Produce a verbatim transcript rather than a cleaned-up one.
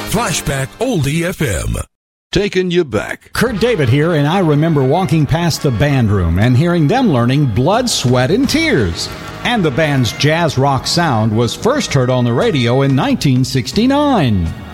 Flashback Oldie F M. Taking you back. Kurt David here, and I remember walking past the band room and hearing them learning Blood, Sweat, and Tears. And the band's jazz rock sound was first heard on the radio in nineteen sixty-nine.